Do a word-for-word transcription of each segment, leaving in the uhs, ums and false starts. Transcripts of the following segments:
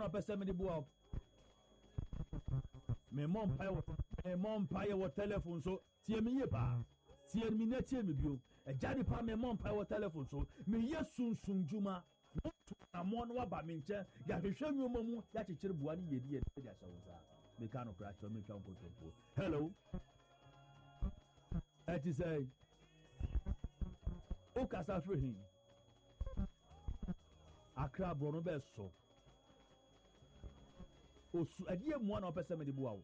na pese me de boa me mom pa me mom pa ye wo telephone so tie me ye pa tie me na tie me bio e jade pa me mom pa wo telephone so me ye sunsun juma na mo no ba me nche ya hwehwe nwoma mu ya chechire bua ni ye die de asa wo sa me ka no kra cho me twa nkotompo. Hello it is a o kasa free him akra bro no be so osu adie mu na opese me de bua wo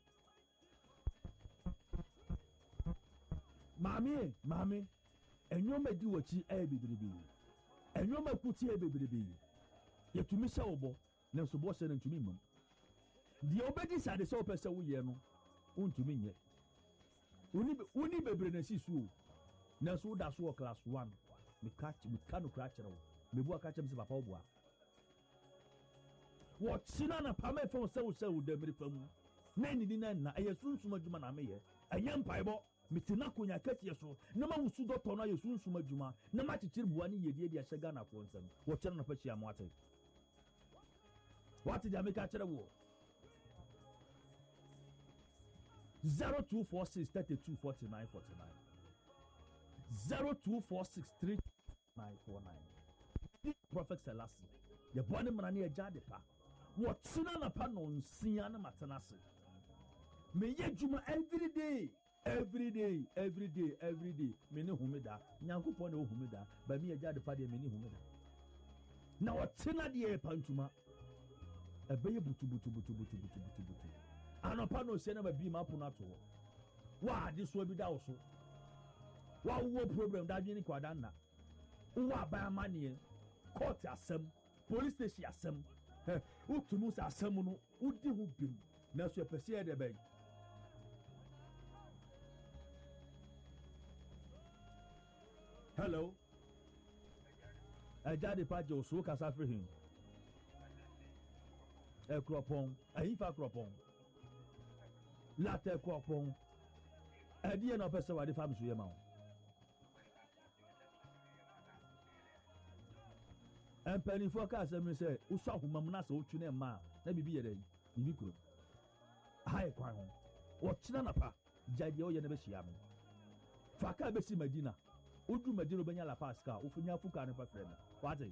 mami mami enwoma di wachi e bibiribi enwoma kuti e bibiribi yetumi sha obo na so bo se na ntumi mam di obedi sade se opese wo ye no untumi nye uni uni bebre na sisu na so da so class one me catch me kanu crash no me bua catch me se papa obua wo china na pa me fon se wo se wo da me fam na ni ni na na aye sunsun adwuma na me ye anyam paibo mitina konya kati so na ma wusu doctor na yesu nsuma djuma na ma chichiri buwa ni yedie dia shega na ko nsam wo kyere na pachi amwate what did America kyere wo zero two four six three two four nine four nine zero two four six three nine four nine Prophet Selassie ye bone mrane ya jade pa wo tina na pa no nsia na matenase me ye djuma every day every day every day every day me ne humida nyankopon ne humida ba me agya de pa de me ne humida na otina de pantuma ebeye butu butu butu butu butu butu butu anopa no se na ba bi ma pono ato wa de so bi da wo so wa wo problem da dwini kwada na wa ba amane court asem police station asem utumu sa asem no udi hu bim na so pese de be. Hello. Ajade pajo so kasa free him. E kropon, ayi fa kropon. La te kropon. E die na pese wa de fam so ye ma. En peni fo ka se mi se uso ahomam na se otwu na ma na bibi ye den. Bibi kuro. Hai kwan ho. O kina na pa. Jade o ye na be hia me. Fa ka be si Medina. Udu Medina benya la paska ufunya fuka ne pa frema wate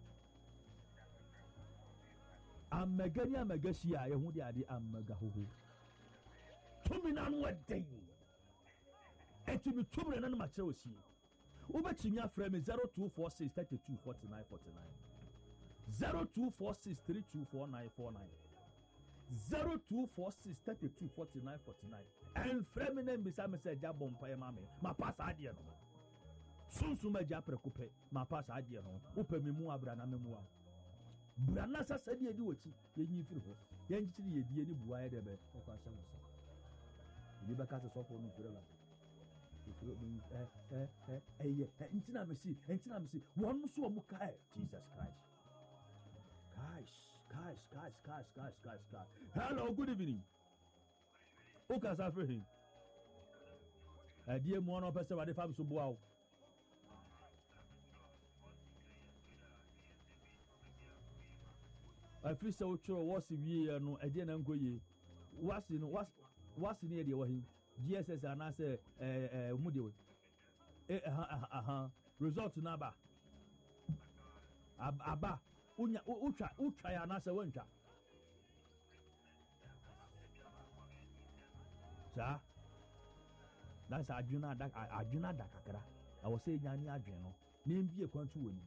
amagani amagashi a ye hu de ade amaga hoho tumi na no wadai etumi tumre na no ma kire osi ubetimi afrema zero two four six three two four nine four nine zero two four six three two four nine four nine zero two four six three two four nine four nine and frema na mbisa me se jabon pa ye mame ma pass ade no sunsuma ja prekupe ma pass ade no upe memu abra na memu a brana sasa de edi wochi yenyi firi ho yenchiri yedie ni buwa ye debe o kwa sha musa ibi baka se sofo no firi la firi eh eh eh eh ntina mesi ntina mesi won so mu kai Jesus Christ guys guys guys guys guys guys guys hello good evening o ka sa free him adie mu ono pese wade fam so buwa o afiri se otworo wasi wie no ede na nkoye wasi no wasi ne de wahin G S S anase eh eh mu de we eh aha aha result na ba aba unya utwa utwa ya anase wantwa sa dan sa adwuna da adwuna da kakra awo se nyani adwen no ne mbie kwantu woni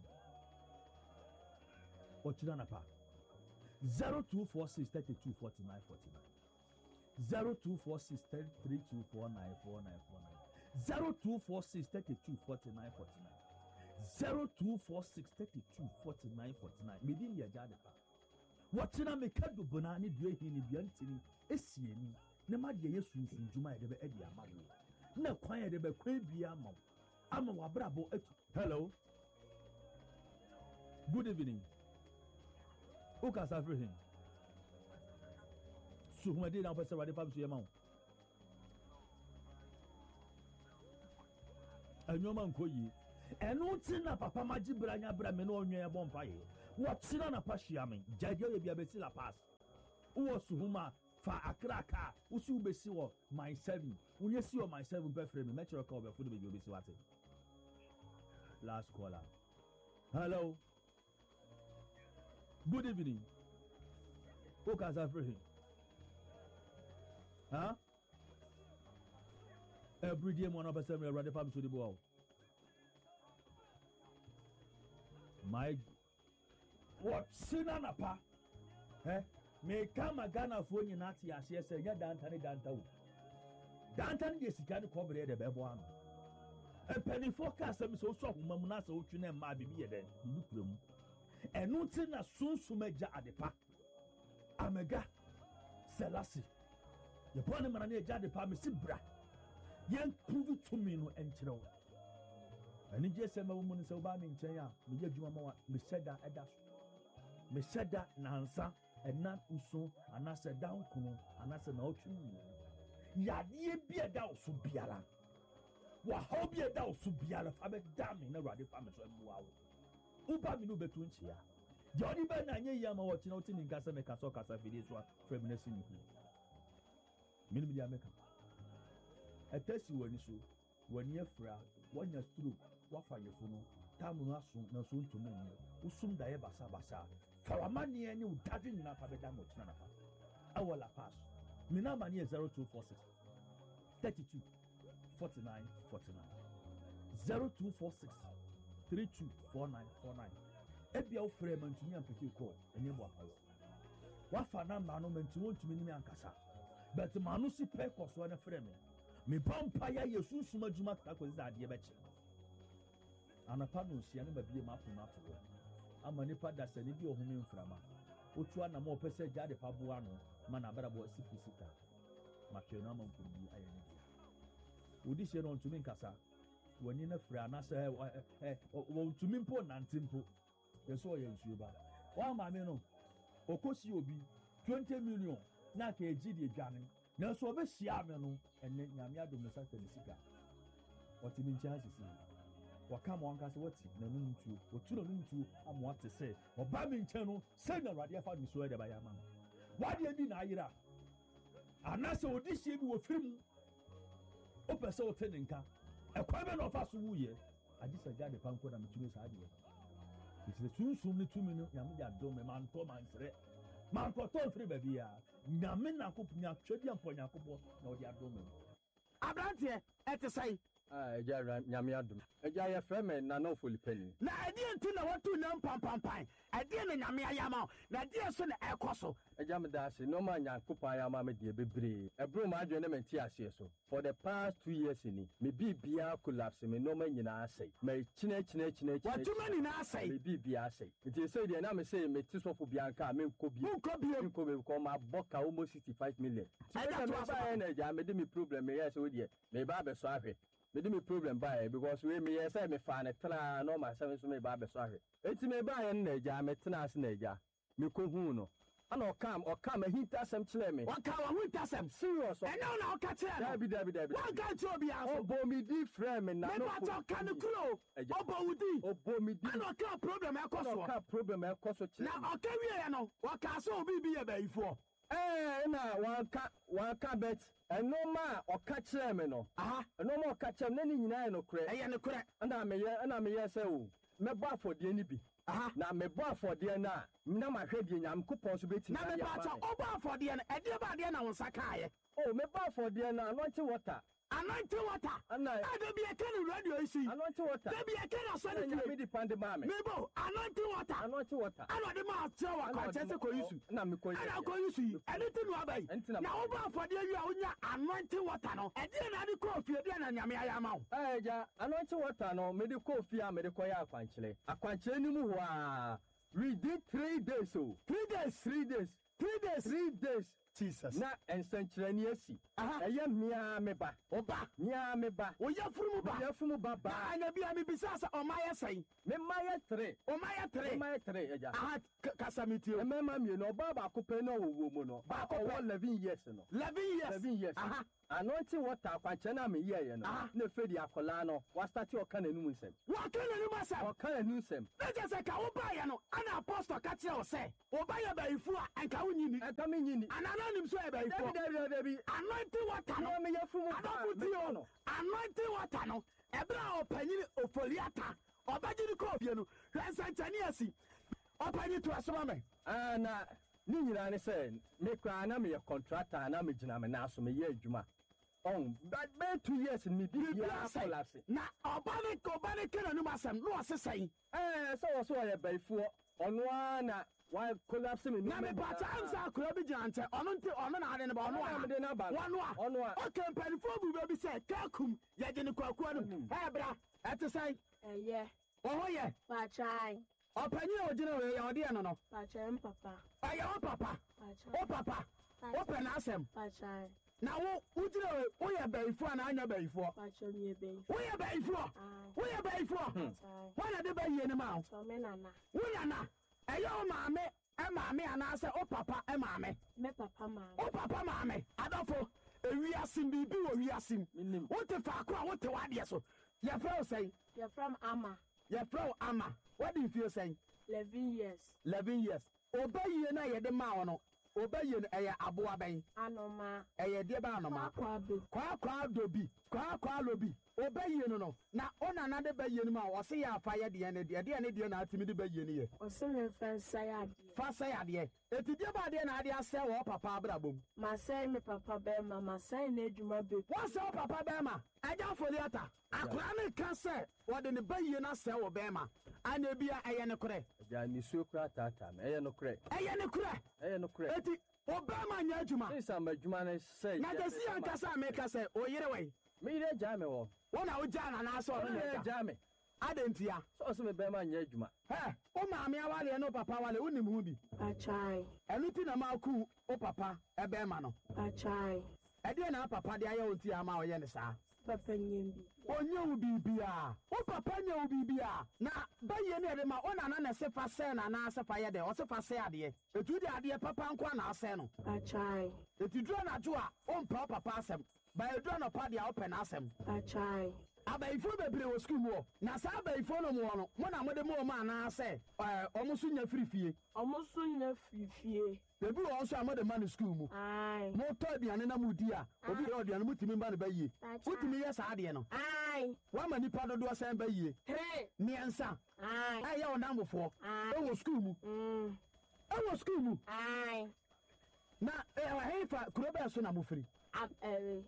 o kira na pa zero two four six three two four nine four nine zero two four six three two four nine four nine four nine zero two four six three two four nine four nine zero two four six three two four nine four nine medin ya jade pa watina me kadu bona ne due hi ne bia ntini esieni ne ma de yesu nsunjuma ya de be edi amawo na kwan ya de be kwan bia amawo ama wa brabo etu hello good evening o ka sa free him so huma de na pese wade fam so yema o anyoma nkoyi enu tina papa maji branya bra me no onwe ya bompa ye wo tina na pa hia me jage ye bia besi la pass Uwo suhuma fa akraka usi ubesi wo my seven. Unye si wo my seven per frame. Make sure call be food baby obesi wate. Last caller. Hello. Good evening. Who can I free him? Huh? Every day one person will run the farm to the ball. My what sinanapa? Eh? Me come a Ghana for you not yes, yes, and you're Dantani Dantau. Dantani is kind of cover the Babuan. A penny forecast them so soft, Mamma, so you know, my baby then. Look them. And no tin as soon to make ja at the park. Amega Selassie. The point man near Jade Pamisi Bra. Young prove it to me no entro. And in just a woman is about me in China. Me Juma, me said that at that. Me said that Nansa and not Uso, and I said down Kuno, and I said no true. Yadi be a doubt to Biala. What how be a doubt to Biala? I'm a damn in a radical family. Uba mi no betun chia. Jodi ba na nye yama wo china oti ngasa me kaso kasa fide so feminist ni. Mini mi ameka. Etesi woni so, woni afra, wonya stroke, wafa yefunu, tamu no aso na so ntumi ni. Usum da ye basa basa. Faramani eni udadi na fa beda mo china na fa. Awala pass. Mi na mani zero two four six thirty-two forty-nine forty-nine zero two four six three two four nine four nine. Ebia wo frame ntumi ampeki call enye bo apawo. Wa fa na ma no ntumi ntumi ni ankasa. But manu si pe koso na frame. Me pampa ya yesu suma djuma ka ko za ade be che. Anapa no sia ne ba bie ma po na to. Ama ni pa da se ni bi ohumi mframa. Otu ana ma opese jade pa bo ano ma na bara bo sipu sika. Ma hwe na ma nkobi ayani. Odi se no ntumi nkasa. Wani na fra na se eh wo ntumi mpo nantimpo. Yeso ye nsuo ba. Wa ma me no. Okosi obi twenty million na ka eji di dwane. Na so obe hia me no enne nyame adom na saka sika. Wati mi ncha sisi. Waka mo anka se wati na nu ntuo. Otu na nu ntuo amo ate se. Oba mi ncha no se na rade afa mi so e de ba ya ma. Wade bi na ayira. Anase odi hie bi wo firim. Opese o teninka. Ekwa be no fa so wuye. Agisa gade panko na mitumi sa ade. It's the sunsun ni two minutes nyame ya do me man to man sere. Man ko to free baby ya. Nyame na ko nya twedi ampo nya ko bo na o di ado me. Abrante ete sai. Ah, eja nyame adum. Eja ye frame na no folipeni. Na ade nti na watu na pam pam pam. Ade na nyame ayama. Na ade so na ekoso. Eja me da se no ma nyankopa ayama me de bebre. Ebro ma adwene me nti ase so. For the past two years ni, me bibia collapse me no ma nyina asai. Me chine chine chine chine. Watu mani na asai. Me bibia asai. Nti say de na me say me ti so fo bianka me nko bi. Nko bi. Nko me ko ma boka almost sixty-five million. Eja me ba na eja me de me problem me yes we de. Me ba be so ahwe. Me do me problem by because we me yes me fa na tra no ma seven so me ba be so ahwe. Enti me ba ye na eja me tena ase na eja. Me ko hu no. Ana okam okam ahinta asem kire me. Waka wa hinta asem Serious. Ene na oka kire. Dabi dabi dabi. Waka ti obi aso. Obo mi di frame me na no. Me ba to kan kuro. Obo wudi. Obo mi di. Ana oka problem e koso. Oka problem e koso kire. Na oka wie ya no. Waka so obi bi ye ba ifo. Eh na wanka wanka bet eno ma oka kire me no. Aha. Eno ma oka kire me na ni nyina no kure. Eye ne kure. Ana me ye ana me ye se o. Me ba afodie ni bi. Aha. Na me bo afodie na na ma hwedie nyam kupon so beti na me ba ta obo afodie na ede ba de na wonsa kaaye. Oh me ba afodie na anointing water. Anointing water. Ana ade bi e kan radio isi. Anointing water. De bi e kan asori na me depend ma me. Me bo anointing water. Anointing water. Ana de ma tia wa kwa chese ko yisu. Na me ko yisu. Ana ko yisu. Anything no abai. Na obo afodie wi a onya anointing water no. Ede na de ko fie de na nyame ayama wo. Eh ja anointing water no me de ko fie a me de ko ya akwankyele. Akwankyele ni mu ho a we did three days so. Three days. Three days. Three days. Three days. Jesus. Na ensankyerɛni asi. Ɛyɛ mmea me ba. Oba. Mmea me ba. Oya furu ba. Oya furu ba ba. Na anya bia me bisa sa omaya sai. Me mayɛ tere. Omaya tere. Me mayɛ tere ɛgya. Aha kasamiti. Ɛmɛma mmienu ɔbaa baako pɛ na ɔwɔ mu no. Baako ɔwɔ eleven years no. eleven years. eleven years. Aha. Anointing water akwankyerɛ na me yɛ yɛ no. Na efe di akɔlaa no. Wastate ɔka n'anum nsɛm. Waka n'anum asɛm. Ɔka n'anum nsɛm. Na gye sɛ ka wo ba yɛ no ana apostle ka kyerɛ wo sɛ oba yɛ bayifu a enka wo nyini. Ɛka me nyini. Anana nim so yɛ bayifu. Dabi dabi dabi. Anointing water no. Me yɛ fumu. Adɔfo no. Anointing water no. Ebra ɔpanyin ofoliata. Ɔbɛgye ni kɔɔfie no. Hwɛ nsankyɛne asi. Ɔpanyin to asoma me. Ah na ni nyina ne sɛ me kra na me yɛ contractor na me gyina me na so me yɛ adwuma. On that be two years me bi ya collapse. Na ɔba ne ɔba ne kana no masɛm no ɔsesɛn. Eh sɛ wɔ so ɔyɛ baifuo. Ɔno a na wa collapse me na me bata amsa akura bi gyina nkyɛn ɔno nti ɔno na ade ne ba ɔno a me de na ba ɔno a ɔno a okay mpanifo bu bi sɛ kakum yɛgye ne kwakuo no ɛ bra ɛte sɛn ɛyɛ ɔho yɛ pakyai ɔpanyin a ogyina wɔ yɛ ɔde yɛ no no pakyai papa ɛyɛ wo papa pakyai wo papa wo pɛ n'asɛm pakyai na wo wogyina wɔ woyɛ bɛyifoɔ na anya bɛyifoɔ pakyai mi ebe woyɛ bɛyifoɔ woyɛ bɛyifoɔ pakyai wɔna de bɛyie ne ma wo tɔmi nana wo nana ɛyɛ wo maame ɛmaame anaasɛ wo papa ɛmaame me papa maame wo papa maame adɔfo ewiase biribi wɔ wiase wote faako a wote wadeɛ so yɛfrɛ wo sɛn yɛfrɛ m ama yɛfrɛ wo ama wode mfie sɛn eleven years eleven years ɔbɛyie no a yɛde maa wo no ɔbɛyie no ɛyɛ aboa bɛn anoma ɛyɛ deɛ bɛ anoma kwakwado kwakwaa do bi kwakwaa lo bi ɔbɛyie no no na ɔnana de bɛyie no mu a ɔse yɛ afa yɛ deɛ ne deɛ deɛ ne deɛ na atumi de bɛyie no yɛ ɔse me mfa nsɛe adeɛ fa sɛe adeɛ ɛti deɛ ba adeɛ na ade asɛ wɔ papa abrabom masɛe me papa bɛrima masɛe n'adwuma bebree wɔsɛ wo papa bɛrima agya foliata akora ne ka sɛ wɔde ne bɛyie no asɛ wɔ bɛrima ana bia ɛyɛ ne korɛ ja ni suo kura tata me ɛyɛ no korɛ ɛyɛ ne korɛ ɛyɛ no korɛ eti obɛrima nyɛ adwuma sisa ma adwuma no sɛ na gye si ankasa a meka sɛ oyere wɛn me yere gya me wɔ wo na wogyaa nanaasɛ ɔno na ɔno agya gya me adantia sɛ ɔsɛ me bɛrima nyɛ adwuma ɛ wo maame awaleɛ ne wo papa wale wonim ho bi pakyai ɛno ti na maaku wo papa ɛbɛrima no pakyai ɛdeɛ na wo papa de ayɛ wo nti ama ɔyɛ ne saa papa nyem bi onye wo biribiaa wo papa nyɛ wo biribiaa na bɛyie ne ɛde ma wo nana na ɛse fa sɛe na anaasɛ fa yɛ dɛ ɔse fa sɛe adeɛ ɛtu de adeɛ papa nko a na asɛe no pakyai ɛti duro anadwo a wompɛ wo papa asɛm baɛduro anɔpa deɛ a wopɛ n'asɛm pakyai abayifoɔ bebree wɔ sukuu mu hɔ na saa abayifoɔ no mu hɔ no mo na mode mo ɔma anaasɛ ɛɛ ɔmo so nya firi fie ɔmo so nya firi fie bebi wɔ nso a mode ma no sukuu mu ai motɔ aduane na modi a obi yɛ aduane motumi mba no bɛyie wotumi yɛ saa adeɛ no ai woama nipa dodoɔ sɛn bɛyie three mmiɛnsa ai ɛyɛ wo namfofoɔ ai ɛwɔ sukuu mu mm ɛwɔ sukuu mu ai na ɛhefa kuro bɛɛ so na mofiri ab ɛre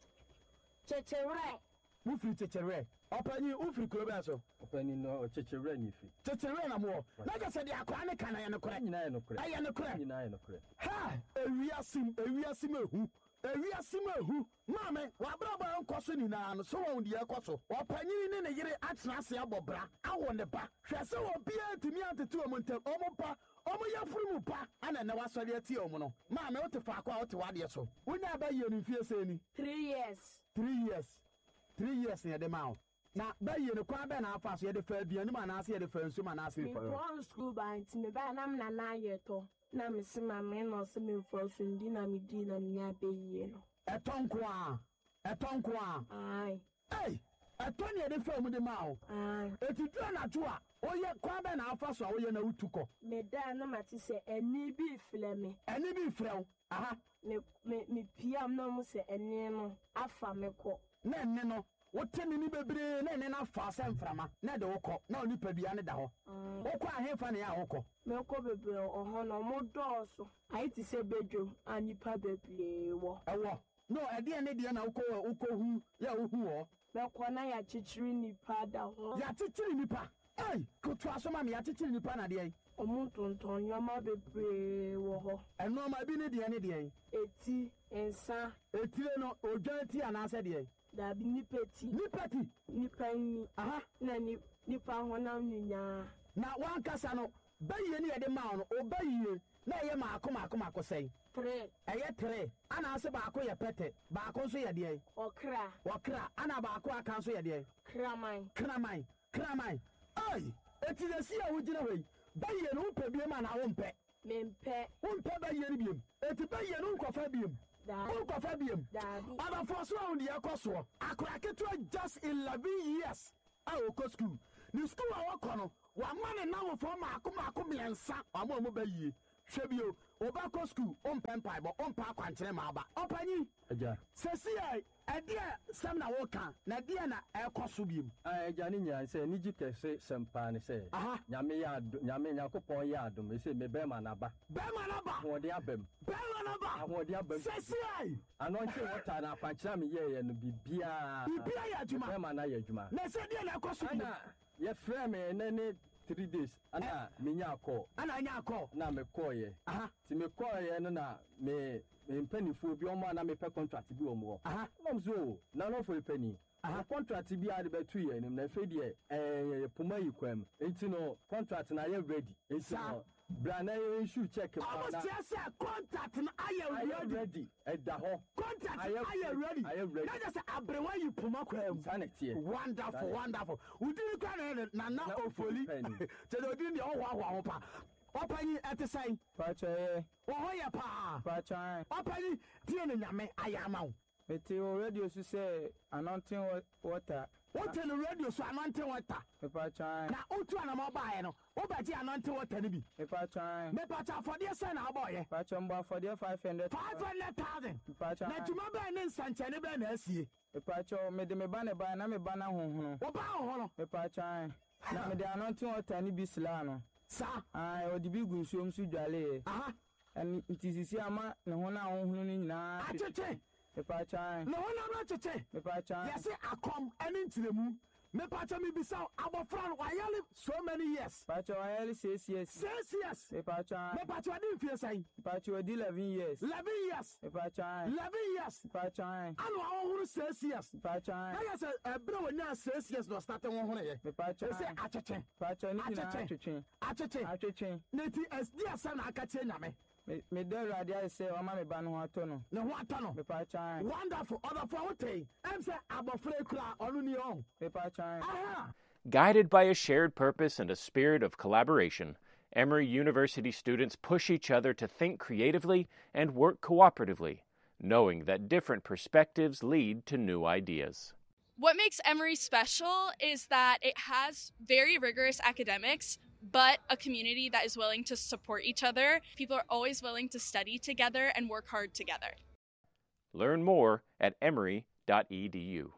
kyekyewerɛ mofiri kyekyerɛ ɔpanyin wofiri kuro bɛɛ so ɔpani no ɔkyekyerɛ ni fi kyekyerɛ na mowɔ na gye sɛ deɛ akora ne ka na ɛyɛ nokorɛ nyinaa yɛ no korɛ ɛyɛ nokorɛ nyinaa yɛ no korɛ ha ewiasim ewiasim ehu ewiasim ehu maame wabrabɔ nkɔ so nyinaa no so wɔn deɛ ɛkɔ so ɔpanyin ne ne yere atena ase abɔ bra awɔ ne ba hwɛ sɛ obiara tumi atete wɔn ntam ɔmo pa ɔmo yɛ furu mu pa ana na wasɔre atie ɔmo no maame wote faako a wote wadeɛ so wonya abɛyie no mfie sɛ ni three years three years three years na yɛde ma wo na bɛyie no kwan bɛɛ na afa so yɛde fa aduane mu anaasɛ yɛde fa nsu mu anaasɛ me pɔn school ba nti me ba na me nana ayɛ tɔ na me se ma me na ɔse me mfɔ so ndi na me di na me nya bɛyie no ɛtɔ nko a ɛtɔ nko a ai ei ɛtɔ ne yɛde fa mu de ma wo ai eti duro anadwo a woyɛ kwan bɛɛ na afa so a woyɛ na wotu kɔ me da na mate sɛ ani bi filɛ me ɛne bi frɛ wo aha me me me piam na mo sɛ ani no afa me kɔ na ɛne no wote ne ni bebree na ɛne no afa sɛ mframa na ɛde wokɔ na onipadua ne da hɔ wokɔ ahefa ne yɛ a wokɔ mɛkɔ bebree ɔhɔ na ɔmo dɔɔso ayɛ te sɛ bedwom a nipa bebree wɔ ɛwɔ no ɛdeɛ ne deɛ na wokɔ wokɔ hu yɛ wohu wɔ mɛkɔ na yɛakyekyere nipa da hɔ yɛakyekyere nipa ei kotoa so ma me yɛakyekyere nipa na deɛ ɔmo tontɔn nneɛma bebree wɔ hɔ ɛnoɔma bi ne deɛ ne deɛ eti nsa etire no odwan ti anaasɛ deɛ dabi nipa ti nipa ti nipa nyi aha na ni nipa honam nyinaa na wankasa no bɛyie ne yɛde ma wo no ɔbɛyie na ye maako maako maako sei Three. eye three ana ase baako ye pete baako nso ye de Okra. okra ana baako aka nso ye de Kraman. kraman kraman ai eti de si a wugina we baye no pe biem ana wo mpe Mempe. wo mpe baye no biem eti baye no nkofa biem Daddy. wo nkofa biem Daddy. Ada for so on the ekoso akora ketua just eleven years a oko school ni school a wakono wa mane na wo for maako maako miensa amo mo baye hwebio obako school on pempai bo on pa kwankyere ma aba opanyi Eja. sesi ai edie sam na wo kan na die na ekoso biem Ah, eja ni nya se ni ji kese sempa ni se. aha Nyame ya nyame nyakopon ya adom se me be ma na ba. be ma na ba Ho de abem. be ma na ba Ho de abem. sesi ai Anointing water na kwankyere me ye ye no bibia. bibia ya Be adwuma ma na ya adwuma. na se die na ekoso biem Ana ye frɛ me na ne three days. Ana me nya akɔ. ana anya akọ Na me kɔ ye. aha Ti me kɔ ye no na me me mpanifo bi omo na me pɛ contract bi omo. aha Mom so na no for penny. Aha. A contract bi ade betu ye nim na fe de eh puma yi kwam. Enti no contract na ye ready. Enti Sa- no bra na ye issue check pa almost na. just say contact na aye I am ready ready. Eda ho. contact I am aye ready I am ready. na just say abrewa yi puma kwam Sanity. wonderful Right. wonderful udiri kwa na na na Na ofoli Penny. tede odiri de owo awo awo pa opanyi etesai Pacha, wo ho ye pa pacha, opanyi tie ne nyame ayama wo eti o radio so say anointing wa- water. wo tele radio so anointing water Me pacha, na otu anama ba ye no wo ba ji anointing water ni bi me pacha, me pa cha for dey say na abo ye pacha mba for the five hundred. five hundred thousand Me pacha, na juma ba ne nsanche ne ba na asie me pacha, me de me ba ne ba na me ba na honhono. wo ba ho no Me pacha, na me de anointing water ni bi sila no. sa Ah, o di bi gu nsuom su dwale. aha Ani ntisisi ama ne ho na honhono ni nyina. atete Me pacha, na wona na atete me pacha, yɛse akɔm ɛne ntiremu mepakyɛ mebisa abɔfra no wayale so many years pacha wa yeli six years. six years Me pacha, mepakyɛ wade mfie sɛn pacha o di eleven years. eleven years Me pacha, eleven years pacha, ana wahohoro six years pacha, na yɛ sɛ ɛberɛ wɔnya six years na ɔstate wohoroyɛ me pacha, ɛsɛ akyekye pacha ni nyina Akyekye. atwetwe. akyekye Atwetwe. na nti ɛsdi asɛm na aka kyerɛ nyame Me me de radio ayɛ sɛ ɔma me ba no ho atɔ no. ne ho atɔ no Me pacha, wonderful ɔdɔfoɔ wotei ɛm sɛ abɔfra kura ɔno ni ɔn me pacha. aha Guided by a shared purpose and a spirit of collaboration, Emory University students push each other to think creatively and work cooperatively, knowing that different perspectives lead to new ideas. What makes Emory special is that it has very rigorous academics, but a community that is willing to support each other. People are always willing to study together and work hard together. Learn more at emory dot e d u.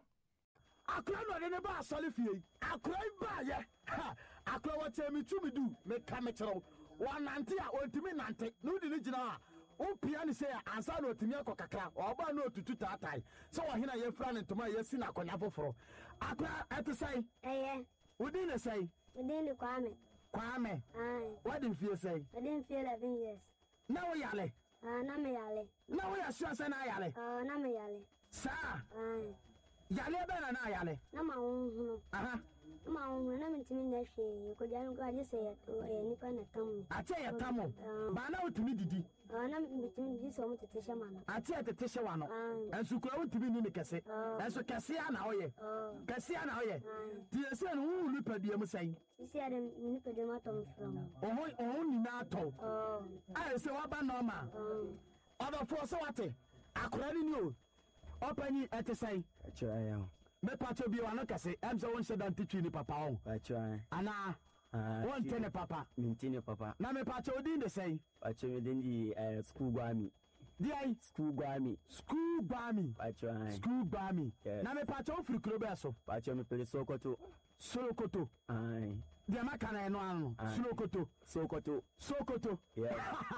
akora na ɔde ne ba asɔre fie akora yi baayɛ ha akora wɔkyɛ me tumi du meka me kyerɛw wɔnante a ɔntumi nante na wode ne gyina a wopia ne sɛ a ansa na ɔtumi akɔ kakra ɔba na ɔtutu taatae sɛ wɔhena yɛfira ne ntoma a yɛsi no akɔnya foforɔ akora ɛte sɛe Ɛyɛ, wodin ne sɛe within the Kwame. kwame Aye, wode mfie sɛe within few eleven years. na woyale Ah, na me yale. na woyɛ sua sɛ na ayale Ah, na me yale. saa Aye, yaleɛ bɛɛ na na ayale na ma honhono. aha Na ma honhono na me ntimi na hwee. Kodua no kwa je sɛ yɛ nipa na tam me. ate yɛ tam o Ah, baa na wotumi didi ah, na me ntimi di sɛ ɔmo tete hyɛ ma no. ate yɛ tete hyɛ wa no Aye, ɛnso kura wotumi ni ne kɛse ah, ɛnso kɛseɛ na woyɛ ah, kɛseɛ na woyɛ aye. nti yɛsɛ no wowu nipadua mu sɛn Sisi ade me nipa de ma tɔm from. ɔho ɔho nyinaa tɔw Oh, ayɛ sɛ woaba nɔɔma ah, ɔdɔfoɔ sɛ wate akora no ni o ɔpanyi ɛte sɛn Pacha ya. mɛpakyɛ bio ano kɛse ɛm sɛ wonhyɛ da nte twi ne papa wo Pacha, anaa ah, wonte ne papa mintini papa. na mepakyɛ wodin de sɛn Pacha me dendi eh school gwami. deɛn School gwami. skul bami Pacha, skul bami Yes. na mepakyɛ wofiri kuro bɛɛ so pacha me pele Sokoto. sorokoto Ai, deɛ maka na ɛno ano no Aye. sorokoto Sokoto. sokoto Yeah.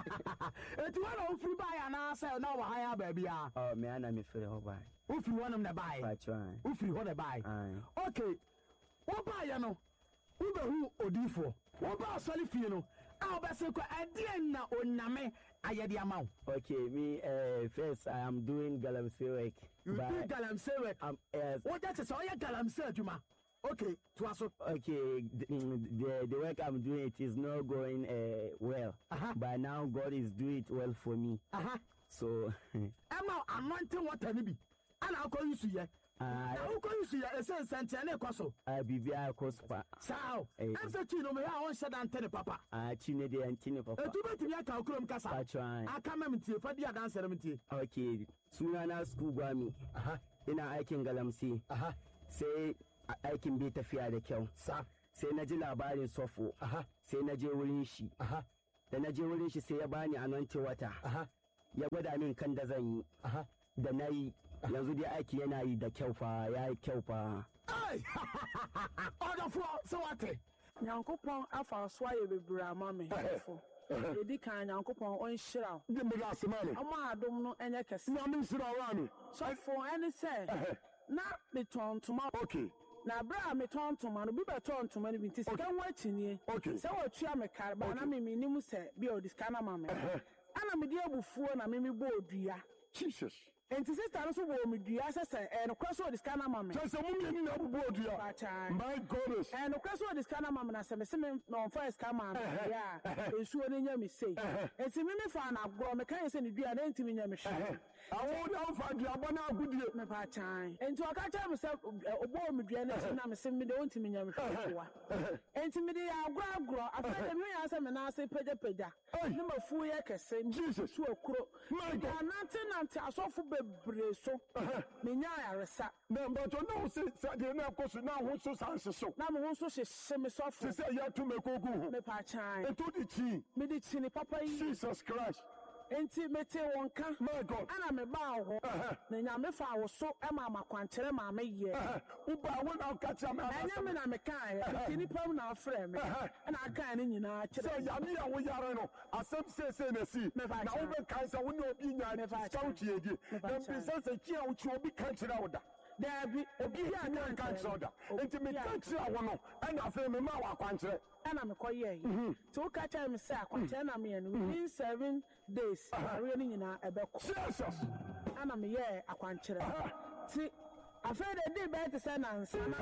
eti wọn na wofiri baayɛ anaasɛ na wɔ ha yɛ baabi a Oh, me ana me fere ho bai. wofiri hɔnom na baayɛ Pacha. wofiri hɔ na baayɛ Ai. okay wobaayɛ no wobɛhu odiifoɔ wobaa asɔre fie no a wobɛse kɔ ɛdeɛ na onyame ayɛ de ama wo Okay, me uh, first I am doing galamsey work. you do but galamsey work um, yes, wogya kyɛ sɛ ɔyɛ galamsey adwuma Okay, to us. Okay, the, the the work I'm doing it is not going uh, well. Uh-huh. But now God is doing it well for me. Uh-huh. So Emma, I'm wanting what any. And I'll call you see ya. I'll call you see ya. It's a Santana Cosso. I be very cospa. Sao. I'm such a no me I want said Antony Papa. Ah, Chine de Antony Papa. To bet me I can come Casa. I try. I come to for the dance ceremony. Okay. Sunana school gwami. Aha. Ina aikin galamsi. Aha. Sai aikin bai tafiya da kyau. Sa. Sai na ji labarin sofo. Aha. Sai na je wurin shi. Aha. Da na je wurin shi sai ya bani anointing wata. Aha. Ya gwada min kan da zan yi. Aha. Da na yi yanzu dai aiki yana yi da kyau fa, ya yi kyau fa. Ai! Order for so what? Nyankopɔn afa so ayɛ bebree ama me fo. Edi kan Nyankopɔn ɔnhyira. Di me last man. Ɔmo adom no ɛnyɛ kɛse. Na me nsira wa me. Sɔfo ɛne sɛ na metɔn ntoma. Okay. Na abira a metɔn ntoma no bi bɛtɔn ntoma no bi nti sika ho akyinie. Okay. Sɛ wɔtua me kare ba na me menim sɛ bi ɔdi sika na ma me. Ana me di abufuo na me me bɔ odua. Jesus. Enti sister no so bɔ me dua sɛ sɛ ɛ no kɔ so ɔdi sika na ma me. Sɛ mo mi ni na bubu odua. My goodness. Ɛ no kɔ so ɔdi sika na ma me na sɛ me se me na ɔmfa sika ma me. Ya. Nsuo no nya me sei. Enti me me fa na agorɔ me kan sɛ ne dua na enti me nya me hwɛ. Awo na fa dua bɔ na agudie. Me pa chan. Enti ɔka kyerɛ me sɛ ɔbɔ me dua na na me se me de enti me nya me hwɛ wa. Enti me de agorɔ agorɔ afɛ de me ya sɛ me na ase pagya pagya. Ne ma fu yɛ kɛse. Jesus. Su okuro. My God. Nante nante asɔfo bebree so. Me nya ayaresa. Na mbato na wo se sade na koso na ho so sanse so. Na me ho so hyehyɛ me sɔfo. Se se ya to me kogu ho. Me pa chan. Eto di chi. Me di chi ni papa yi. Jesus Christ. Enti mete won ka. My God. Ana me ba wo. Na nya me fa wo so e ma makwankyere ma me ye. Uba wo na ka cha me. Anya me na me kan. Enti ni pam na afrɛ me. Na aka ne nyinaa kyerɛ. Se ya me ya wo yare no. Asem se se na si. Na wo be kan sa wo ne obi nya scout yedi. Na bi se se chi a wo chi obi kan kyerɛ wo da. Dabi obi ya kan kan kyerɛ wo da. Enti me kan kyerɛ wo no. Ana afrɛ me ma wa kwankyerɛ. Ana me kɔyɛ yi. To wo ka kyerɛ me sɛ akwankyerɛ na me yɛ no within seven days. Areɛ ne nyinaa ɛbɛkɔ. Jesus. Ana me yɛ akwankyerɛ. Ti afei de di bɛɛ te sɛ nansa na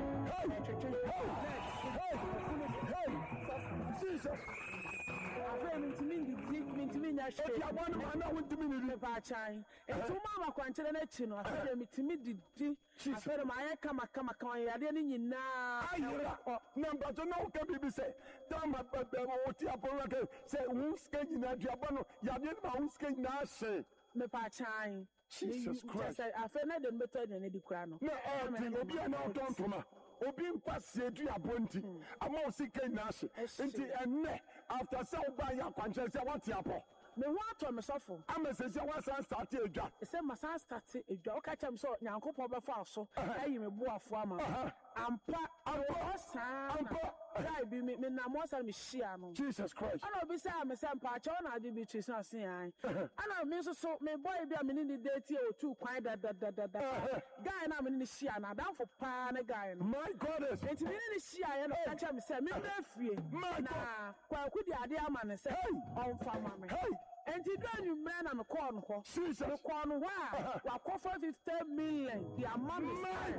Jesus. afei mentumi ndidi mentumi nya hwee. Eti abɔ no ma na wontumi ndidi. Me pa kyan. Enti wo ma akwankyerɛ n'akyi no afei de metumi didi. Afei de ma ayɛ kama kama kama yadeɛ ne nyinaa. Ayira. Na mbato na wo ka bibi sɛ tama bɛbɛ wo ti apɔra ka sɛ wo ska nyina duabɔ no yadeɛ ma wo ska nyina hye. Me pa kyan. Jesus Christ. Afei na de mbɛtɔ de ne di kura no. Na ɔti obi a na ɔtɔn toma. Obi nkwasi edu abonti ama o sika nyina hye. Enti ɛnɛ after sɛ wo ba ya kwankyerɛ sɛ wɔte apɔ. Me ho atɔ me sɔfo. Ama sɛ sɛ wasan start edwa. Sɛ ma san start edwa. O ka kyerɛ me sɛ Nyankopɔn bɛfa so. Ayi me boafo ama. Ampa ampa saa. Ampa. Guy bi me na mo sa me hyia no. Jesus Christ. Ana obi sɛ me sɛ mpa kyɛw na ade bi twi so ase an. Ana me nso so me boy bi a me ni date e o tu kwan da da da da da. Guy na me ni hyia na danfo pa ne guy no. My goodness. Enti me ni hyia ye no ka kyerɛ me sɛ me bɛ fie. Na kwaku di ade ama ne sɛ ɔmfa ma me. Enti do anwummerɛ na me kɔɔ no hɔ. Jesus. Me kɔɔ no hɔ a wakɔfa fifty million di ama me. My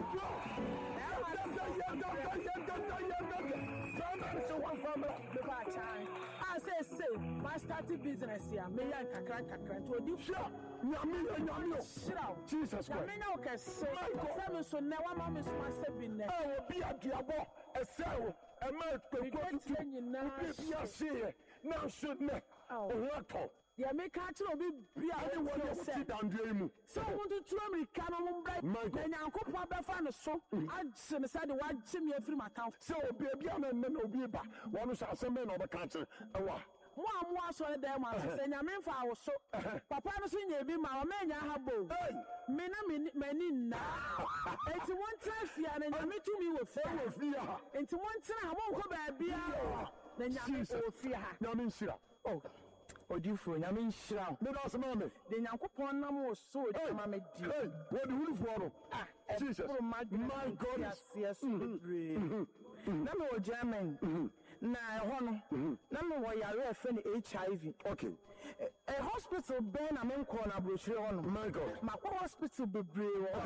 I say, say, my starting business here, me and Kakran Kakran to the sure. Yami, yami, Jesus Christ. Yami, no, can say, seven so now, I'm a master bin there. I will be at Diabo, a cell, a man to go to you now. Yes, now should not. Oh, what? Yeah, make catch no be be anyone who sit down dream. So want to throw me can on break. Then Uncle Papa fan so. I said the one Jimmy every my town. So be a young man no be ba. One who's a semen of a country. Mo mo so there man say nyame fa wo so. Papa no so nya bi ma o me nya habo. Me na me mani na. Enti won tra fia na nyame tumi wo fe wo fia. Enti won tra ha mo ko ba bia. Na nyame wo fia ha. Nyame nshira. Oh. Odifo nyame nhyira me na asema me de nyankopɔn nam wo so ma me di hey what the who for no ah Jesus my God yes na me wo German na ɛhɔ no na me wo yare afa ne H I V okay a hospital ben na me nkɔ na brochire hɔ no my God makɔ hospital bebree wɔ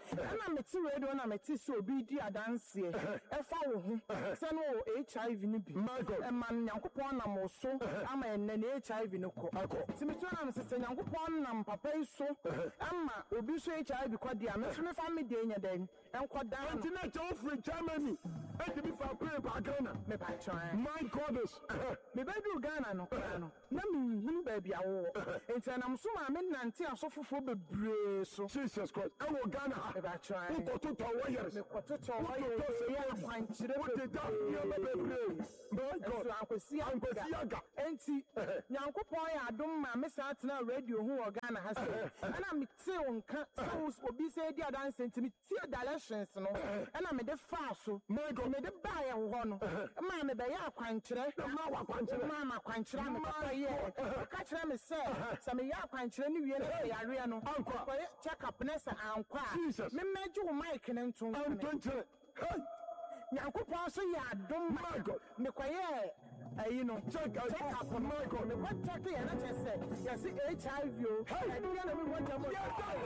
ɛna mete radio na mete sɛ obi di adanseɛ ɛfa wo ho sɛ no wɔ H I V no bi ɛma Nyankopɔn nam wo so ama ɛnɛ ne H I V no kɔ nti meto na mesɛ sɛ Nyankopɔn nam papa yi so ama obi so H I V kɔ deɛ me so me fa me deɛ nya dɛn ɛnkɔ da nti na kyɛ wofiri Germany ɛde bi fa pray ba Ghana mepakyɛn my goddess mebɛduru Ghana no koraa no na menhunu baabi a wowɔ enti ɛnam so ma menante asɔfofoɔ bebree so Jesus Christ ɛwɔ Ghana ha mepakyɛn wokɔtotɔ wɔyɛres mekɔtotɔ wɔyɛres ɛyɛ akwankyerɛ wote da nneɛma bebree my God ankwasi ankwasi aga enti Nyankopɔn yɛ adom ma me saa tena radio ho wɔ Ghana ha sɛ ɛna metee wo nka sɛ obi sɛ di adanse nti metie directions no ɛna mede faa so mede baayɛ wo hɔ no ma mebɛyɛ akwankyerɛ ma wɔ akwankyerɛ ma ma akwankyerɛ a mepapa yɛ ɔka kyerɛ me sɛ sɛ meyɛ akwankyerɛ no wie no sɛ yareɛ no kɔyɛ check up ne sɛ ankɔ a memmɛgye wo mic ne ntonkyerɛ Nyankopɔn so yɛ adom ma mekɔyɛ ayi no check up no mekɔ check yɛ na kyɛ sɛ yɛse H I V o ɛdeɛ na mewɔgya mɔ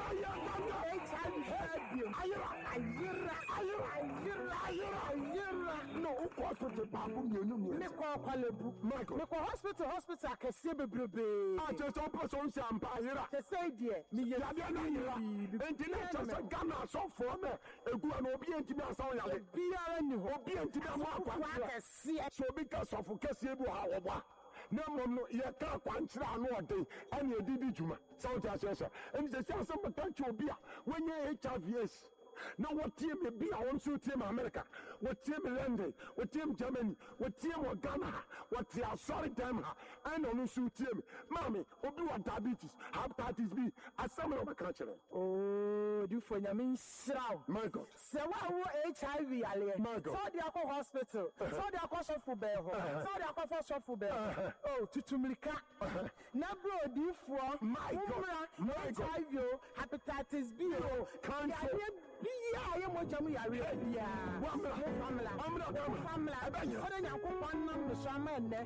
H I V ayera ayera ayera ayera ayera no wokɔ so te baako mmienu mmienu mekɔ Kwalebu mekɔ hospital hospital akɛseɛ bebrebee a kyɛ sɛ wopɛ sɛ wonhyɛ ampa ayera kyɛ sɛ deɛ yadeɛ no ayera enti na kyɛ sɛ Ghana asɔfoɔ na ɛgu a na obi antimi asa wo yale biara ni hɔ obi antimi ama akwankyerɛ sɛ obi ka sɔfo kɛseɛ bi wɔ ha wɔbɔ na mmom no yɛka akwankyerɛ ano ɔden ɛne ɛdidi dwuma sɛ wote aseɛ sɛ ɛne sɛ sɛ asɛm bɛka nkyɛ obi a wɔnyɛ H I V AIDS na wɔtie me bi a wɔn nso tie me America wɔtie me London wɔtie me Germany wɔtie me Ghana ha wɔte asɔre dɛm ha ɛna ɔno nso tie me maame obi wɔ diabetes hepatitis B asɛm na ɔbɛka kyerɛ ooo difo nyame nhyira wo my God sɛ woawo H I V aleɛ sɛ wode akɔ hospital sɛ wode akɔ sɔfo bɛɛ hɔ sɛ wode akɔfɔ sɔfo bɛɛ hɔ o tutumirika na berɛ odiifoɔ wommra H I V o hepatitis B o yadeɛ biya ayé mọ̀jẹ̀ mu yàrá biya. wọ́n mìíràn wọ́n famila wọ́n mìíràn wọ́n famila ẹ̀bẹ̀ yẹn. ọ̀dẹ̀ yàn kó pọ́n nà mí sọ ama ẹ̀nẹ́.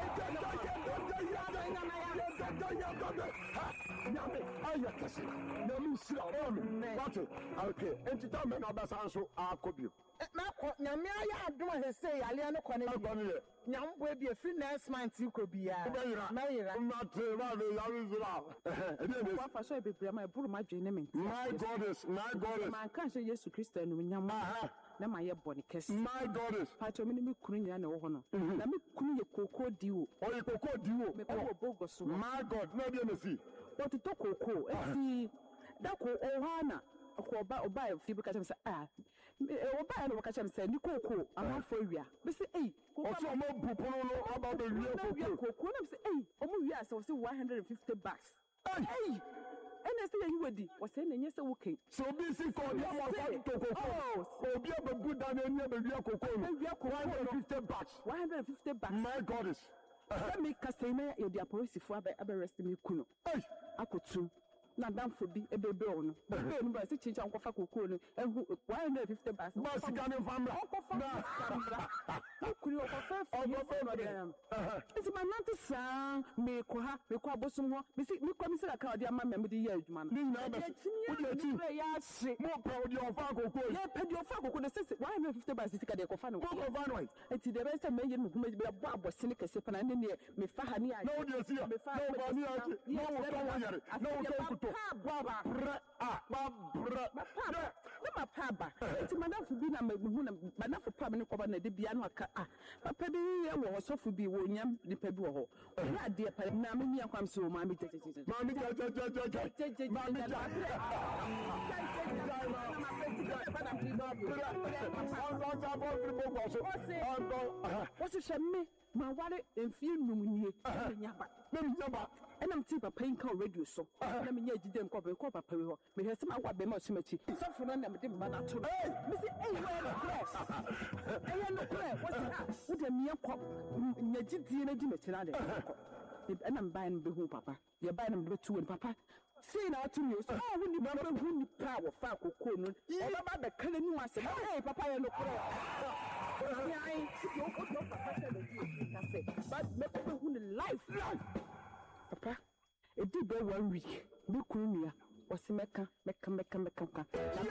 nyame ayɛ kɛse nyame nsira ɔmi wate ok enti ta mɛ na ɔbɛsa nso akɔ bio mɛkɔ nyame ayɛ adom a sɛ yaleɛ no kɔ ne bi nyamboa bi efiri next month kɔ biara mɛyira mɛyira mate ma de yare nsira ɛdeɛ ne wafa so bebree ma ɛboro ma dwe ne me my goddess my goddess ma nka hyɛ Yesu Kristo no nyam na ma yɛ bɔ ne kɛse my goddess patro me ne me kunu nyina ne wɔ hɔ no na me kunu yɛ koko diwo ɔyɛ koko diwo ɛwɔ bogo so my God na deɛ ne si wɔtotɔ koko esi dako ɔhana ɔba ɔba yɛ fi bi ka kyerɛ sɛ ah ɔba yɛ no wɔka kyerɛ sɛ ni koko amanfo wia bɛsɛ ei ɔsɛ ɔmo bu pono no aba bɛ wie koko koko na bɛsɛ ei ɔmo wia sɛ wɔsɛ one hundred fifty bucks ei ɛna sɛ yɛ yiwadi wɔsɛ na nyɛ sɛ woke sɛ obi si kɔ ɔde ama kɔ to koko obi abɛbu da na ani abɛwia koko no one hundred fifty bucks one hundred fifty bucks my goddess sɛ me kasa yi na yɛde apolisifoɔ abɛ abɛrɛst me kunu akotu na damfo bi ebebe ɔno bebe no ba sɛ kyinkyɛn nkɔfa kokoo no ɛhu one hundred fifty bucks ba sika ne famra ɔkɔfa famra okuri ɔkɔfa ɔkɔfa no dem esi ma nante saa me kɔ ha me kɔ abosom hɔ me si me kɔ me sɛ ka ɔde ama me de yɛ adwuma no ni nyina bɛ wodi akyi yɛ ahye mo pɛ ɔde ɔfa kokoo yɛ pɛ de ɔfa kokoo no sɛ one hundred fifty bucks sika de kɔfa no mo kɔfa no eti de bɛ sɛ me yɛ me kuma bi bɔ abɔse ne kɛse pana ne ne me fa ha ne ayɛ na wodi asi ya na ɔba ne akyi na wo tɔ wo yare na wo tɔ kuto baba brɛ a ba brɛ na ma pa ba eti madamfo bi na mehu na madamfo pa me ne kɔba na de bia no aka ah papa bi yɛ wɔ sɔfo bi wɔ nyam nipa bi wɔ hɔ ɔyɛ adeɛ pa na me nia kwam so ma me gyegyegye ma me gyegyegye ma me wɔsi hyɛ me ma ware mfie num nie nyaba na me nyaba ɛnam ti papa yi nka radio so na me nya gide nkɔ be kɔ papa wi hɔ me hwɛ sɛ ma wa be ma ɔhyɛ machi sɔfo no na me de me ba na to me si ei wɔ no kɔ ɛyɛ no kɔ wɔsi ha wo de me kɔ nya gidie na di machi na de kɔ ɛnam ba no be hu papa ye ba no be tu wɔ papa see na atu mi so ah wo ni ba be hu ni pa wɔ fa kokoo no ɔba ba be kale ni wase ei papa yɛ no kɔ ai yo ko to papa tell me ka say but me ko hu ni life life papa edi be one week me kunu nua wɔsi mɛka mɛka mɛka mɛka mɛka.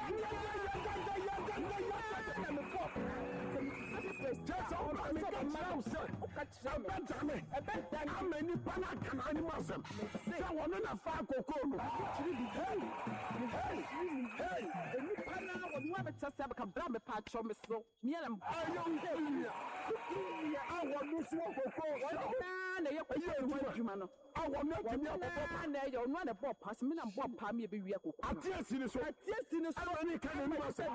Jẹ́sọ̀ ọ̀la mi ká kyerẹ́ o sẹ́, ẹ̀bẹ̀ dàmé, àmà nípa náà kàn án ní ma sẹ́m, sẹ́ wọ́n ní na fa àkókò nù. Nípa náà wọ́n wá bẹ kyerẹ́ sẹ́ bẹ́ka bẹ́rẹ̀ mi pa àkyọ́ mi so, mi yẹn lẹ́mu. Ayọ̀ ń bẹ̀ yìí, àwọn ní sún àkókò wọ́n náà na yẹ kó yẹ ìwé ìjùmọ̀ náà. Àwọn ní ẹ̀jẹ̀ ní àkókò pa. Wọ́n náà na yẹ ọ̀nà àná bọ̀ pa sí mi náà bọ̀ pa mi yẹ bẹ wí àkókò. Àti èsì ni so. Àti èsì ni so. Àwọn ní kan ní ma sẹ́.